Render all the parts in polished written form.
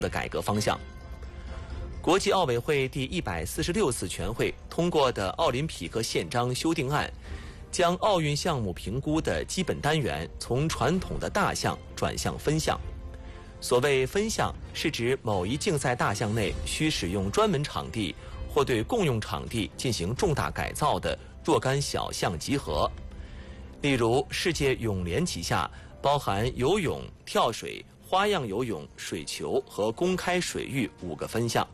的改革方向。国际奥委会第146次全会通过的奥林匹克宪章修订案，将奥运项目评估的基本单元从传统的大项转向分项。所谓分项，是指某一竞赛大项内需使用专门场地或对共用场地进行重大改造的若干小项集合。例如，世界泳联旗下包含游泳、跳水、花样游泳、水球和公开水域5个分项。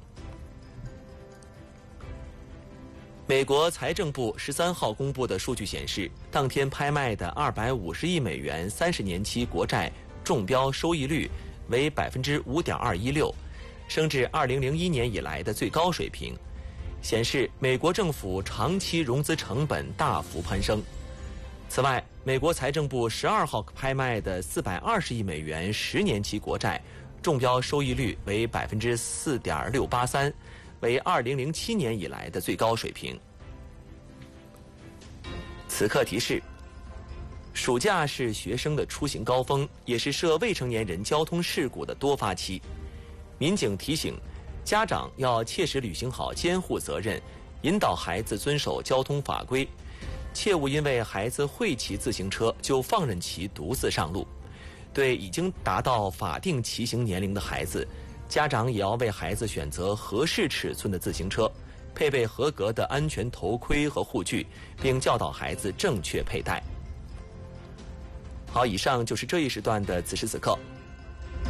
美国财政部13号公布的数据显示，当天拍卖的250亿美元30年期国债中标收益率为 5.216%， 升至2001年以来的最高水平，显示美国政府长期融资成本大幅攀升。此外，美国财政部12号拍卖的420亿美元10年期国债中标收益率为 4.683%， 为2007年以来的最高水平。此刻提示：暑假是学生的出行高峰，也是涉未成年人交通事故的多发期。民警提醒，家长要切实履行好监护责任，引导孩子遵守交通法规，切勿因为孩子会骑自行车就放任其独自上路。对已经达到法定骑行年龄的孩子，家长也要为孩子选择合适尺寸的自行车，配备合格的安全头盔和护具，并教导孩子正确佩戴。好，以上就是这一时段的此时此刻。